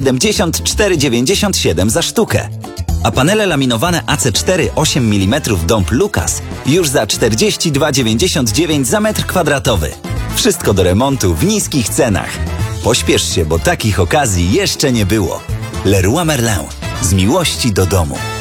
74,97 za sztukę. A panele laminowane AC4 8 mm Dąb Lucas już za 42,99 za metr kwadratowy. Wszystko do remontu w niskich cenach. Pośpiesz się, bo takich okazji jeszcze nie było. Leroy Merlin. Z miłości do domu.